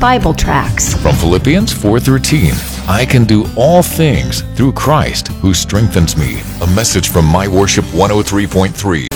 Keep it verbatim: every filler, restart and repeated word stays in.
Bible tracts. From Philippians four thirteen, I can do all things through Christ who strengthens me. A message from My Worship one oh three point three.